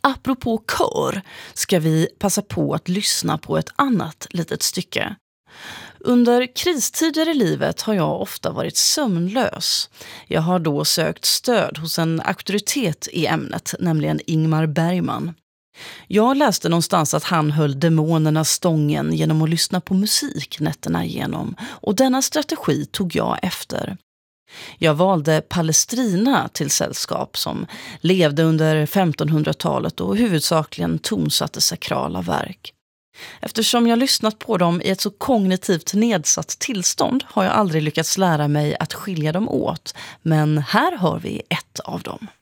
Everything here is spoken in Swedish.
apropå kör ska vi passa på att lyssna på ett annat litet stycke. Under kristider i livet har jag ofta varit sömnlös. Jag har då sökt stöd hos en auktoritet i ämnet, nämligen Ingmar Bergman. Jag läste någonstans att han höll demonerna stången genom att lyssna på musik nätterna igenom, och denna strategi tog jag efter. Jag valde Palestrina till sällskap, som levde under 1500-talet och huvudsakligen tonsatte sakrala verk. Eftersom jag lyssnat på dem i ett så kognitivt nedsatt tillstånd har jag aldrig lyckats lära mig att skilja dem åt, men här har vi ett av dem.